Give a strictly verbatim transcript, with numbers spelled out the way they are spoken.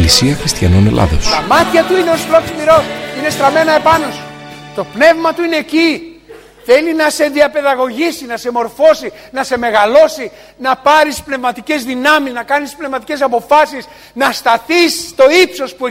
Εκκλησία Χριστιανών Ελλάδος. Τα μάτια του είναι ως φλόξ μυρός, είναι στραμμένα επάνω σου. Το πνεύμα του είναι εκεί. Θέλει να σε διαπαιδαγωγήσει, να σε μορφώσει, να σε μεγαλώσει, να πάρεις πνευματικές δυνάμεις, να κάνεις πνευματικές αποφάσεις, να σταθείς στο ύψος που